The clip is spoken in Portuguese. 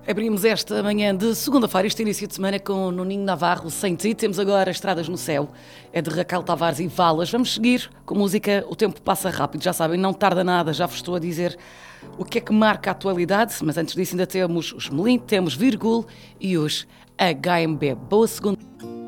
Abrimos esta manhã de segunda-feira, este início de semana, com o Nuninho Navarro, Sem Ti. Temos agora Estradas no Céu, é de Raquel Tavares e Valas. Vamos seguir com música. O tempo passa rápido, já sabem, não tarda nada. Já vos estou a dizer o que é que marca a atualidade, mas antes disso ainda temos os Melim, temos Virgul e os HMB. Boa segunda.